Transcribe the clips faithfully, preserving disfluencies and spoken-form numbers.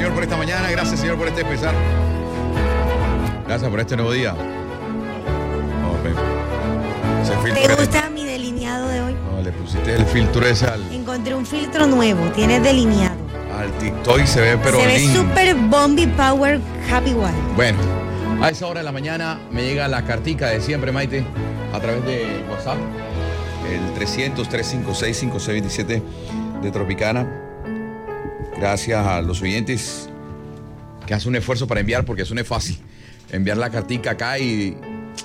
Señor, por esta mañana. Gracias, Señor, por este empezar. Gracias por este nuevo día. Oh, ¿Te gusta mi delineado de hoy? No, le pusiste el filtro ese al... Encontré un filtro nuevo, tiene delineado. Al TikTok y se ve pero Se ve lindo. super Bombi Power Happy Wild. Bueno, a esa hora de la mañana me llega la cartica de siempre, Maite, a través de WhatsApp. El trescientos, trescientos cincuenta y seis, cincuenta y seis veintisiete de Tropicana. Gracias a los oyentes que hacen un esfuerzo para enviar, porque eso no es fácil. Enviar la cartica acá y...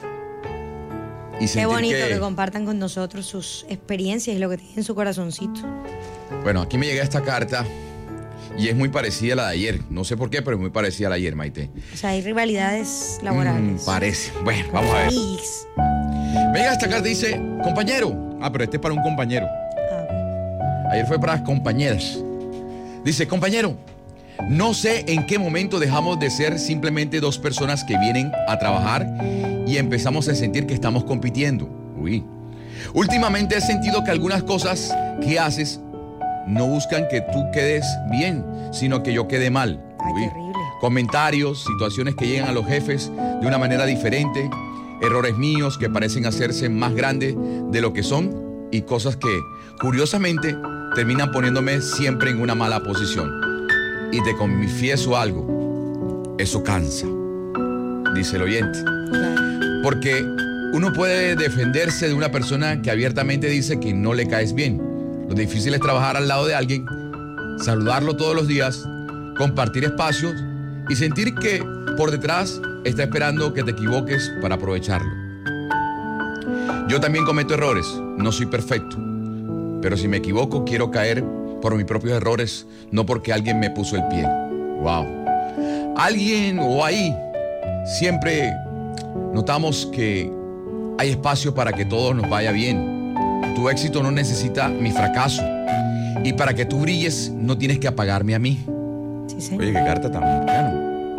y Qué bonito que... que compartan con nosotros sus experiencias y lo que tienen en su corazoncito. Bueno, aquí me llega esta carta y es muy parecida a la de ayer. No sé por qué, pero es muy parecida a la de ayer, Maite. O sea, hay rivalidades laborales. Mm, parece. Bueno, vamos a ver. Mix. Me llega esta carta y dice, compañero. Ah, pero este es para un compañero. Ah. Ayer fue para las compañeras. Dice, compañero, no sé en qué momento dejamos de ser simplemente dos personas que vienen a trabajar y empezamos a sentir que estamos compitiendo. Uy. Últimamente he sentido que algunas cosas que haces no buscan que tú quedes bien, sino que yo quede mal. Ay, Uy. terrible. Comentarios, situaciones que llegan a los jefes de una manera diferente, errores míos que parecen hacerse más grandes de lo que son y cosas que, curiosamente, terminan poniéndome siempre en una mala posición. Y te confieso algo, eso cansa, dice el oyente. Porque uno puede defenderse de una persona que abiertamente dice que no le caes bien. Lo difícil es trabajar al lado de alguien, saludarlo todos los días, compartir espacios y sentir que por detrás está esperando que te equivoques para aprovecharlo. Yo también cometo errores, no soy perfecto. Pero si me equivoco, quiero caer por mis propios errores, no porque alguien me puso el pie. Wow. Alguien o ahí, siempre notamos que hay espacio para que todo nos vaya bien. Tu éxito no necesita mi fracaso. Y para que tú brilles, no tienes que apagarme a mí. Sí, sí. Oye, qué carta tan bacana.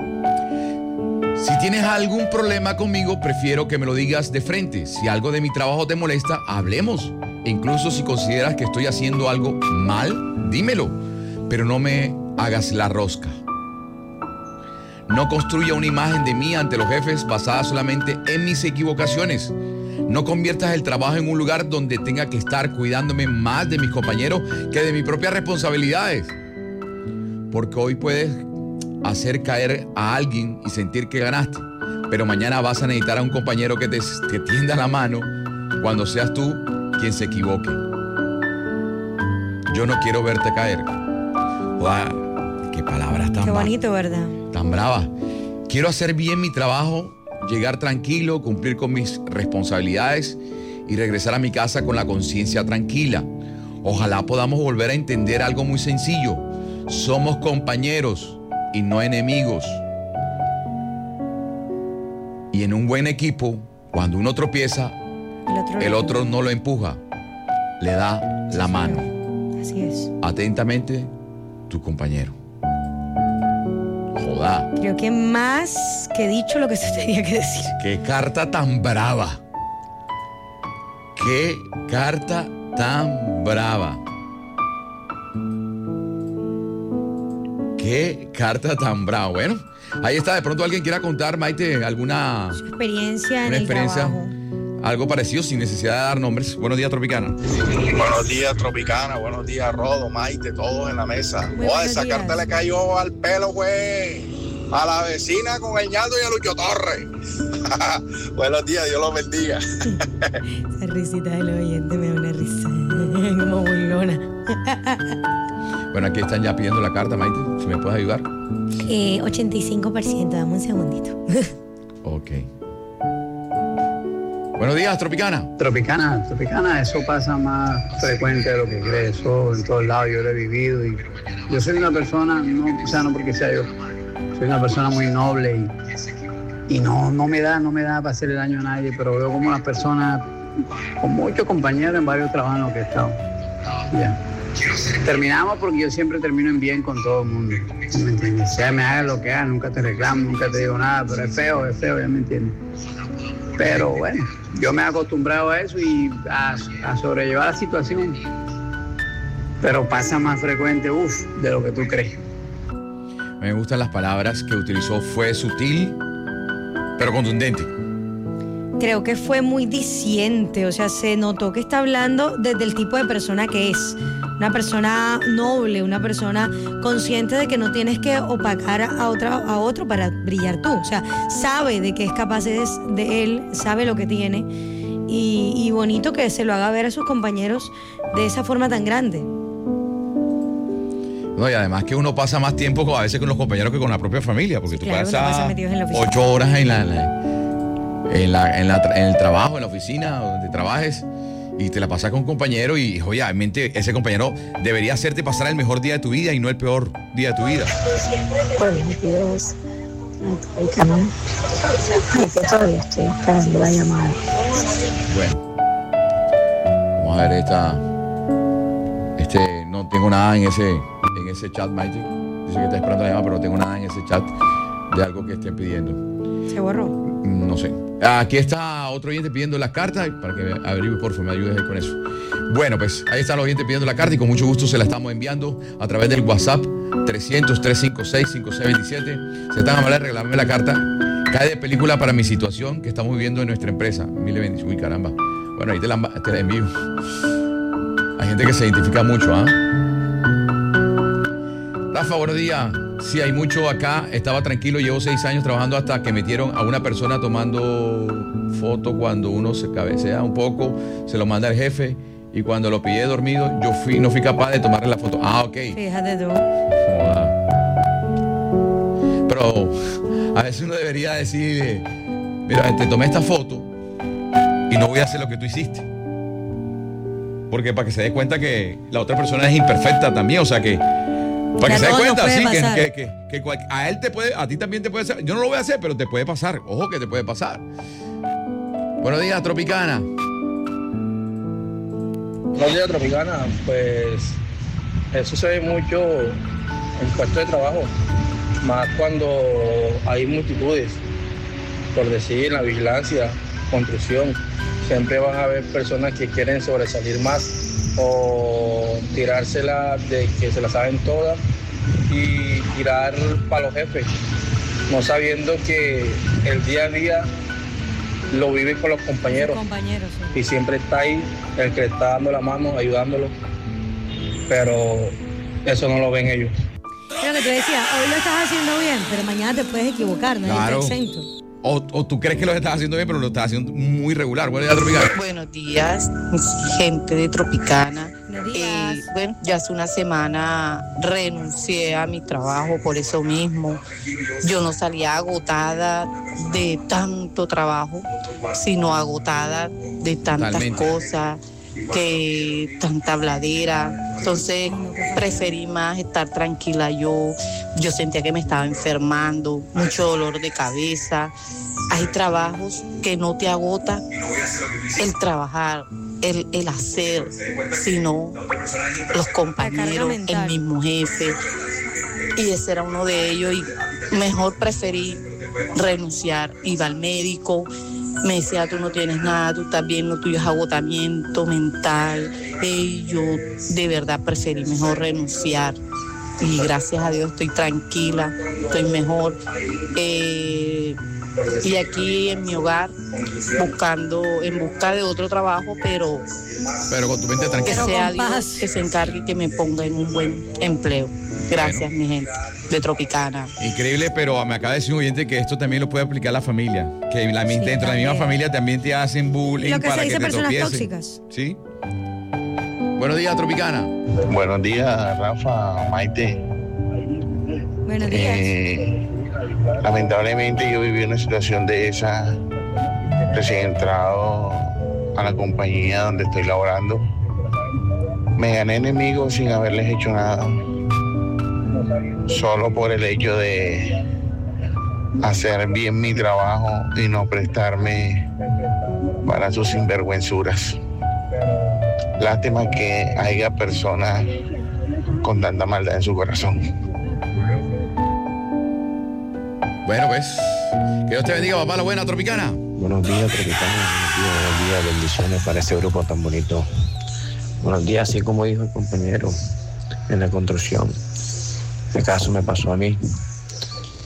Si tienes algún problema conmigo, prefiero que me lo digas de frente. Si algo de mi trabajo te molesta, hablemos. Incluso si consideras que estoy haciendo algo mal, dímelo, pero no me hagas la rosca. No construya una imagen de mí ante los jefes basada solamente en mis equivocaciones. No conviertas el trabajo en un lugar donde tenga que estar cuidándome más de mis compañeros que de mis propias responsabilidades. Porque hoy puedes hacer caer a alguien y sentir que ganaste, pero mañana vas a necesitar a un compañero que te, te tienda la mano cuando seas tú quien se equivoque. Yo no quiero verte caer. Wow, qué palabras tan Qué bonito, ¿verdad? Tan bravas. Quiero hacer bien mi trabajo, llegar tranquilo, cumplir con mis responsabilidades y regresar a mi casa con la conciencia tranquila. Ojalá podamos volver a entender algo muy sencillo. Somos compañeros y no enemigos. Y en un buen equipo, cuando uno tropieza, El otro, el otro no lo empuja, le da la mano. Así es. Atentamente, tu compañero. Joda. Creo que más que dicho lo que se tenía que decir. Qué carta tan brava. Qué carta tan brava. Qué carta tan brava. Bueno, ahí está. De pronto alguien quiera contar, Maite, alguna Su experiencia en una el experiencia, trabajo. algo parecido sin necesidad de dar nombres. Buenos días, Tropicana. Buenos días, Tropicana. Buenos días, Rodo, Maite, todos en la mesa. Muy Oye, buenos esa días. carta le cayó al pelo, güey. A la vecina con el ñaldo y a Lucho Torres. Buenos días, Dios los bendiga. Esa risita del oyente me da una risa. Como burlona. Bueno, aquí están ya pidiendo la carta, Maite. Si me puedes ayudar. Eh, ochenta y cinco por ciento, dame un segundito. Ok. Buenos días, Tropicana. Tropicana, Tropicana, eso pasa más frecuente de lo que crees. Eso en todos lados yo lo he vivido. Y yo soy una persona, no, o sea, no porque sea yo, soy una persona muy noble y, y no, no me da, no me da para hacerle daño a nadie, pero veo como las personas, con muchos compañeros en varios trabajos en los que he estado. Ya. Terminamos porque yo siempre termino en bien con todo el mundo, ¿me entiendes? Sea me hagas lo que hagas, nunca te reclamo, nunca te digo nada, pero es feo, es feo, ya me entiendes. Pero bueno, yo me he acostumbrado a eso y a, a sobrellevar la situación. Pero pasa más frecuente, uff, de lo que tú crees. Me gustan las palabras que utilizó. Fue sutil, pero contundente. Creo que fue muy diciente, o sea, se notó que está hablando desde el tipo de persona que es. Una persona noble, una persona consciente de que no tienes que opacar a, otra, a otro para brillar tú. O sea, sabe de qué es capaz de, de él, sabe lo que tiene. Y, y bonito que se lo haga ver a sus compañeros de esa forma tan grande. No, y además que uno pasa más tiempo a veces con los compañeros que con la propia familia, porque tú claro, pasas pasa metidos en la oficina. ocho horas en, la, la, en, la, en, la, en el trabajo, en la oficina, donde trabajes, y te la pasas con un compañero y obviamente ese compañero debería hacerte pasar el mejor día de tu vida y no el peor día de tu vida. Buenos días. Ay, Carmen. Ay, que todavía estoy esperando la llamada. Bueno, vamos a ver esta. Este, no tengo nada en ese, en ese chat, Maite. Dice que está esperando la llamada, pero no tengo nada en ese chat de algo que estén pidiendo. ¿Se borró? No sé. Aquí está otro oyente pidiendo las cartas, para que averigüe, por favor, me ayudes ahí con eso. Bueno, pues ahí están los oyentes pidiendo la carta y con mucho gusto se la estamos enviando a través del WhatsApp trescientos, trescientos cincuenta y seis, cincuenta y seis veintisiete. Se están a hablar, regalarme la carta. Cae de película para mi situación que estamos viviendo en nuestra empresa. Mil bendiciones. Uy, caramba. Bueno, ahí te la, te la envío. Hay gente que se identifica mucho, ¿ah? ¿eh? Rafa, buenos días. Sí, hay mucho acá. Estaba tranquilo, llevo seis años trabajando hasta que metieron a una persona tomando foto cuando uno se cabecea un poco, se lo manda el jefe y cuando lo pillé dormido, yo fui, no fui capaz de tomarle la foto. Ah, ok. Fíjate tú. Pero a veces uno debería decir, mira, te tomé esta foto y no voy a hacer lo que tú hiciste. Porque para que se dé cuenta que la otra persona es imperfecta también, o sea que para que se dé cuenta, sí, que, que, que, que cual, a él te puede, a ti también te puede hacer. Yo no lo voy a hacer, pero te puede pasar. Ojo que te puede pasar. Buenos días, Tropicana. Buenos días, Tropicana. Pues eso se ve mucho en puestos de trabajo, más cuando hay multitudes. Por decir, en la vigilancia, construcción, siempre van a haber personas que quieren sobresalir más o tirársela de que se la saben todas y tirar para los jefes, no sabiendo que el día a día lo viven con los compañeros, los compañeros sí. Y siempre está ahí el que le está dando la mano, ayudándolo, pero eso no lo ven ellos. Es lo que te decía, hoy lo estás haciendo bien, pero mañana te puedes equivocar, nadie claro. está exento. O, o tú crees que lo estás haciendo bien, pero lo estás haciendo muy regular. Buenos días, Tropicana. Buenos días, gente de Tropicana. Buenos días. Eh, bueno, ya hace una semana renuncié a mi trabajo por eso mismo. Yo no salía agotada de tanto trabajo, sino agotada de tantas Totalmente. cosas, que tanta habladera. Entonces preferí más estar tranquila yo. Yo sentía que me estaba enfermando, mucho dolor de cabeza. Hay trabajos que no te agota el trabajar, el, el hacer, sino los compañeros, el mismo jefe. Y ese era uno de ellos y mejor preferí renunciar. Iba al médico, me decía, tú no tienes nada, tú estás bien, lo tuyo es agotamiento mental. Y yo de verdad preferí mejor renunciar. Y gracias a Dios estoy tranquila, estoy mejor. Eh, y aquí en mi hogar, buscando, en busca de otro trabajo, pero, pero con tu mente tranquila. Que sea Dios que se encargue y que me ponga en un buen empleo. Gracias, bueno. Mi gente de Tropicana. Increíble, pero me acaba de decir un oyente que esto también lo puede aplicar la familia. Que la, sí, dentro de la misma familia también te hacen bullying lo que para se dice que te personas tropiecen. Tóxicas. ¿Sí? Buenos días, Tropicana. Buenos días, Rafa, Maite. Buenos días. Eh, lamentablemente yo viví una situación de esa recién entrado a la compañía donde estoy laborando. Me gané enemigos sin haberles hecho nada. Solo por el hecho de hacer bien mi trabajo y no prestarme para sus sinvergüenzuras. Lástima que haya personas con tanta maldad en su corazón. Bueno, pues, que Dios te bendiga, papá, la buena, Tropicana. Buenos días, Tropicana. Buenos días, buenos días, bendiciones para ese grupo tan bonito. Buenos días, así como dijo el compañero en la construcción. Este caso me pasó a mí.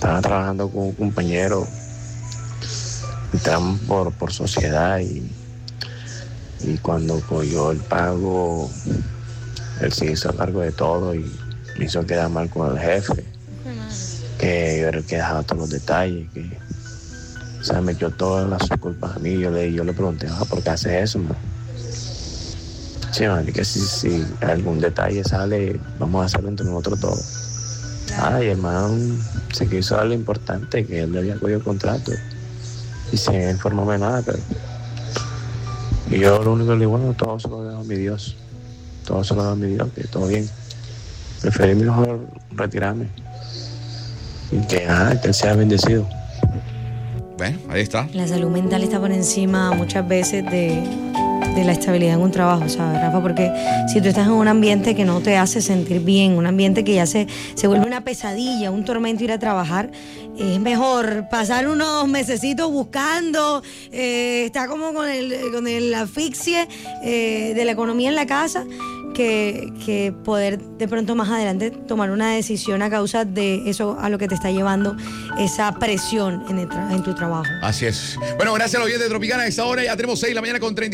estaba trabajando con un compañero, entramos por, por sociedad y, y cuando cogió el pago, él se hizo cargo de todo y me hizo quedar mal con el jefe, que yo era el que dejaba todos los detalles, que, o sea, me echó todas las culpas a mí. Yo le, yo le pregunté, ah, ¿por qué haces eso, man? Sí, man, que si, si algún detalle sale, vamos a hacerlo entre nosotros todos. Ah, y el man se quiso dar lo importante, que él le había cogido el contrato y sin informarme nada, pero y yo lo único que le digo, bueno, todo se lo dejo a mi Dios, todo se lo dejo a mi Dios, que todo bien, preferí mejor retirarme y que, ah, que él sea bendecido. Bueno, ahí está. La salud mental está por encima muchas veces de, de la estabilidad en un trabajo, ¿sabes, Rafa? Porque si tú estás en un ambiente que no te hace sentir bien, un ambiente que ya se, se vuelve una pesadilla, un tormento ir a trabajar, es mejor pasar unos mesecitos buscando, eh, estar como con el, con el asfixie eh, de la economía en la casa, que, que poder de pronto más adelante tomar una decisión a causa de eso a lo que te está llevando esa presión en, el tra- en tu trabajo. Así es. Bueno, gracias a los oyentes de Tropicana. A esta hora ya tenemos seis de la mañana con treinta.